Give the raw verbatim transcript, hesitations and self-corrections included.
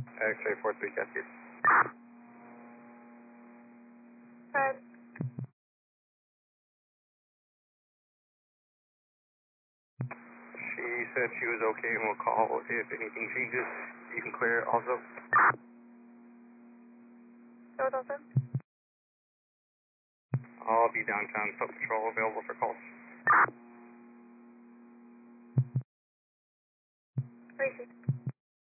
X-ray four three Cascade. Good. She said she was okay and will call if anything changes. You can clear it also. Doors open. I'll be downtown, foot patrol available for calls.